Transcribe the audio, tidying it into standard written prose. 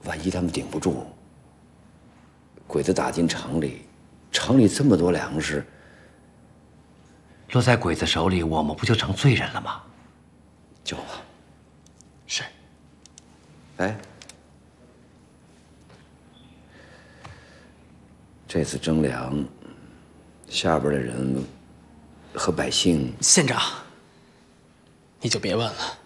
万一他们顶不住，鬼子打进城里，城里这么多粮食， 落在鬼子手里，我们不就成罪人了吗？ 救吧。 是。 哎，这次征粮，下边的人和百姓， 县长，你就别问了。